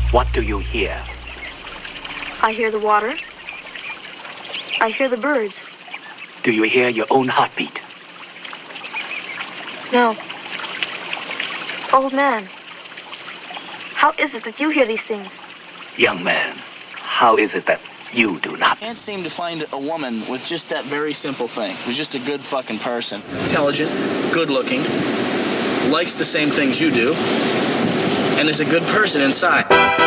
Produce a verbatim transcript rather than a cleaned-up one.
What do you hear? I hear the water. I hear the birds. Do you hear your own heartbeat? No. Old man, how is it that you hear these things? Young man, how is it that you do not? Can't seem to find a woman with just that very simple thing. Who's just a good fucking person. Intelligent, good looking, likes the same things you do, and is a good person inside.